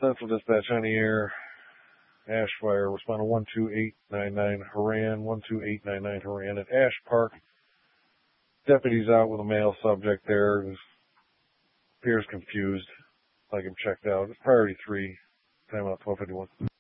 Central Dispatch on the air. Ashfire, responding 12899 Haran, 12899 Haran at Ash Park. Deputy's out with a male subject there who appears confused, like him checked out. It's priority 3, time out 1251.